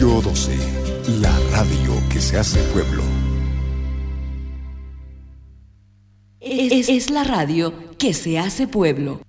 Radio 12, la radio que se hace pueblo. Es la radio que se hace pueblo.